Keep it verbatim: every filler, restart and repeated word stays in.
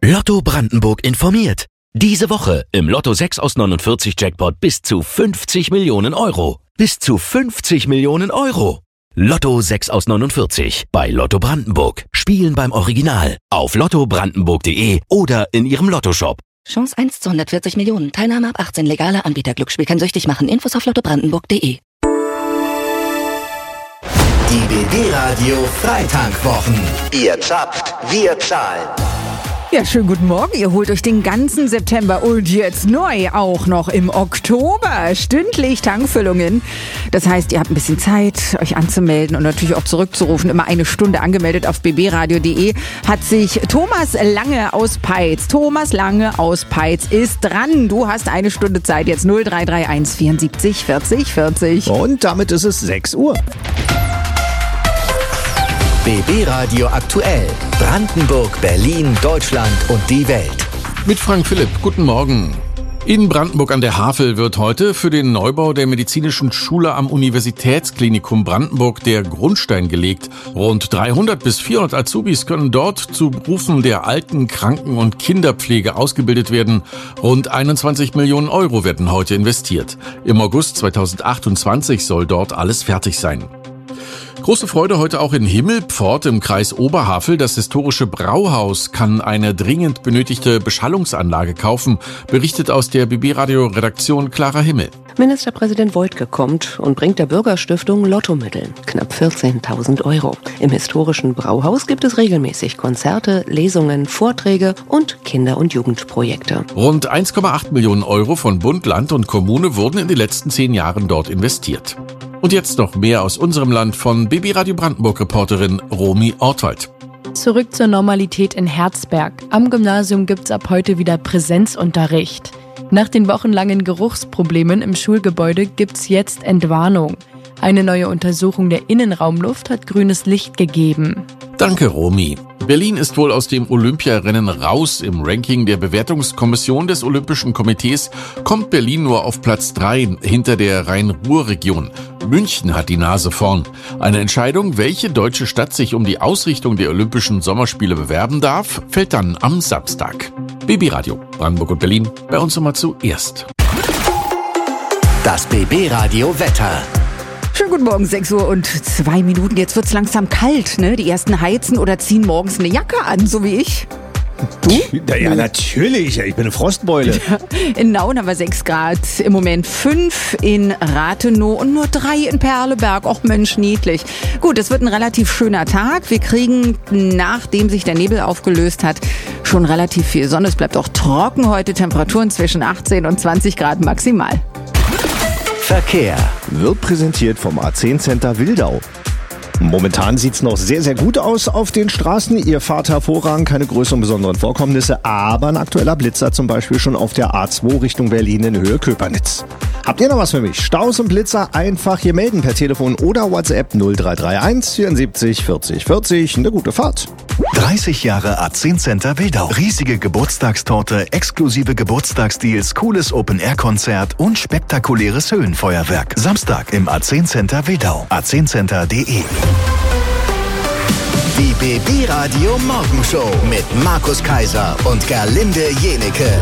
Lotto Brandenburg informiert. Diese Woche im Lotto sechs aus neunundvierzig Jackpot bis zu fünfzig Millionen Euro. Bis zu fünfzig Millionen Euro. Lotto sechs aus neunundvierzig bei Lotto Brandenburg. Spielen beim Original auf lotto brandenburg punkt de oder in Ihrem Lottoshop. Chance eins zu hundertvierzig Millionen. Teilnahme ab achtzehn. Legaler Anbieter. Glücksspiel kann süchtig machen. Infos auf lotto brandenburg punkt de. Die B B-Radio Freitankwochen. Ihr zapft, wir zahlen. Ja, schönen guten Morgen. Ihr holt euch den ganzen September und jetzt neu auch noch im Oktober stündlich Tankfüllungen. Das heißt, ihr habt ein bisschen Zeit, euch anzumelden und natürlich auch zurückzurufen. Immer eine Stunde angemeldet auf b b radio punkt de hat sich Thomas Lange aus Peitz. Thomas Lange aus Peitz ist dran. Du hast eine Stunde Zeit. Jetzt null drei drei eins vierundsiebzig vierzig vierzig. Und damit ist es sechs Uhr. B B-Radio aktuell. Brandenburg, Berlin, Deutschland und die Welt. Mit Frank Philipp, guten Morgen. In Brandenburg an der Havel wird heute für den Neubau der Medizinischen Schule am Universitätsklinikum Brandenburg der Grundstein gelegt. Rund dreihundert bis vierhundert Azubis können dort zu Berufen der Alten-, Kranken- und Kinderpflege ausgebildet werden. Rund einundzwanzig Millionen Euro werden heute investiert. Im August zweitausendachtundzwanzig soll dort alles fertig sein. Große Freude heute auch in Himmelpfort im Kreis Oberhavel. Das historische Brauhaus kann eine dringend benötigte Beschallungsanlage kaufen, berichtet aus der B B-Radio-Redaktion Clara Himmel. Ministerpräsident Woidke kommt und bringt der Bürgerstiftung Lottomittel, knapp vierzehntausend Euro. Im historischen Brauhaus gibt es regelmäßig Konzerte, Lesungen, Vorträge und Kinder- und Jugendprojekte. Rund eins Komma acht Millionen Euro von Bund, Land und Kommune wurden in den letzten zehn Jahren dort investiert. Und jetzt noch mehr aus unserem Land von B B-Radio Brandenburg-Reporterin Romy Ortwald. Zurück zur Normalität in Herzberg. Am Gymnasium gibt's ab heute wieder Präsenzunterricht. Nach den wochenlangen Geruchsproblemen im Schulgebäude gibt's jetzt Entwarnung. Eine neue Untersuchung der Innenraumluft hat grünes Licht gegeben. Danke, Romy. Berlin ist wohl aus dem Olympiarennen raus. Im Ranking der Bewertungskommission des Olympischen Komitees kommt Berlin nur auf Platz drei hinter der Rhein-Ruhr-Region. München hat die Nase vorn. Eine Entscheidung, welche deutsche Stadt sich um die Ausrichtung der Olympischen Sommerspiele bewerben darf, fällt dann am Samstag. B B-Radio, Brandenburg und Berlin, bei uns immer zuerst. Das B B-Radio Wetter. Schönen guten Morgen, sechs Uhr und zwei Minuten. Jetzt wird's langsam kalt, ne? Die ersten heizen oder ziehen morgens eine Jacke an, so wie ich. Du? Ja, natürlich. Ich bin eine Frostbeule. Ja, in Nauen haben wir sechs Grad, im Moment fünf in Rathenow und nur drei in Perleberg. Och Mensch, niedlich. Gut, es wird ein relativ schöner Tag. Wir kriegen, nachdem sich der Nebel aufgelöst hat, schon relativ viel Sonne. Es bleibt auch trocken heute. Temperaturen zwischen achtzehn und zwanzig Grad maximal. Verkehr wird präsentiert vom A zehn Center Wildau. Momentan sieht's noch sehr, sehr gut aus auf den Straßen. Ihr fahrt hervorragend, keine größeren besonderen Vorkommnisse, aber ein aktueller Blitzer zum Beispiel schon auf der A zwei Richtung Berlin in Höhe Köpernitz. Habt ihr noch was für mich? Staus und Blitzer einfach hier melden per Telefon oder WhatsApp null drei drei eins vierundsiebzig vierzig vierzig. Eine gute Fahrt. dreißig Jahre A zehn Center Wildau. Riesige Geburtstagstorte, exklusive Geburtstagsdeals, cooles Open-Air-Konzert und spektakuläres Höhenfeuerwerk. Samstag im A zehn Center Wildau. a zehn center punkt de. Die B B-Radio Morgenshow mit Markus Kaiser und Gerlinde Jenecke.